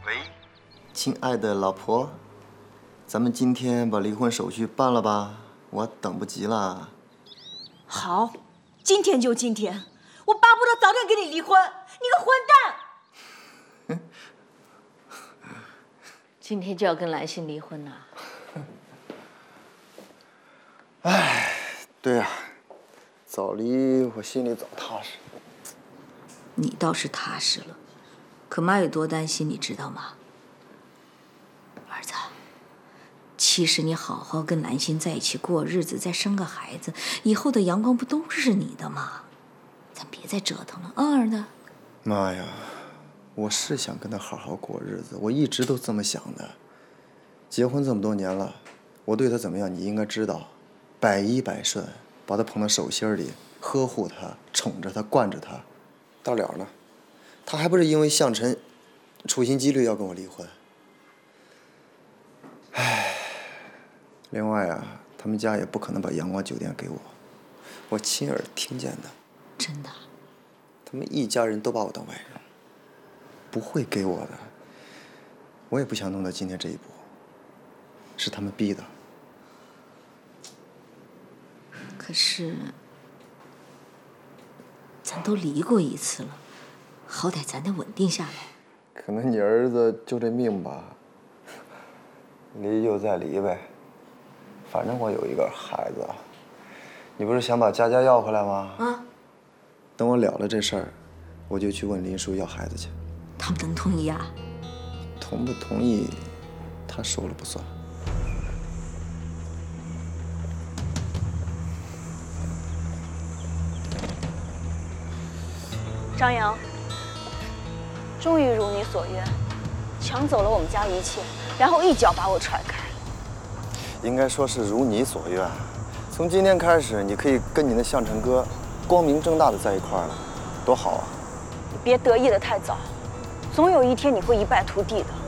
亲爱的老婆，咱们今天把离婚手续办了吧，我等不及了。 好，今天就今天，我巴不得早点跟你离婚，你个混蛋！ 今天就要跟兰心离婚呐？ 哎，对呀，早离我心里早踏实。 你倒是踏实了，可妈有多担心，你知道吗？儿子，其实你好好跟兰心在一起过日子，再生个孩子，以后的阳光不都是你的吗？咱别再折腾了啊，儿子。 妈呀，我是想跟他好好过日子，我一直都这么想的。结婚这么多年了，我对他怎么样，你应该知道，百依百顺，把他捧到手心里，呵护他，宠着他，惯着他。到了呢，他还不是因为向晨处心积虑要跟我离婚。唉，另外啊，他们家也不可能把阳光酒店给我，我亲耳听见的。 真的？ 他们一家人都把我当外人，不会给我的。我也不想弄到今天这一步，是他们逼的。 可是，咱都离过一次了，好歹咱得稳定下来。 可能你儿子就这命吧，离就再离呗。反正我有一个孩子，你不是想把佳佳要回来吗？ 啊。 等我了了这事儿，我就去问林叔要孩子去。 他们能同意啊？ 同不同意，他说了不算。 张扬，终于如你所愿，抢走了我们家一切，然后一脚把我踹开。 应该说是如你所愿。从今天开始，你可以跟你那向晨哥光明正大的在一块儿了，多好啊！ 你别得意的太早，总有一天你会一败涂地的。